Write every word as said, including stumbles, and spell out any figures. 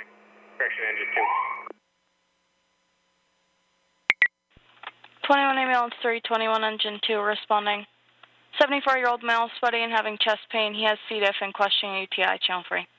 Correction, engine two. twenty-one ambulance three twenty-one engine two responding. seventy-four-year-old male sweaty and having chest pain. He has C. diff and questioning U T I channel three.